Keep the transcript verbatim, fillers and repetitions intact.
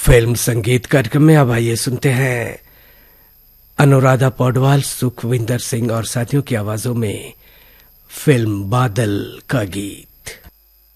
Film संगीत कार्यक्रम में अब आइए सुनते हैं अनुराधा पौडवाल, सुखविंदर सिंह और साथियों की आवाजों में फिल्म बादल का गीत।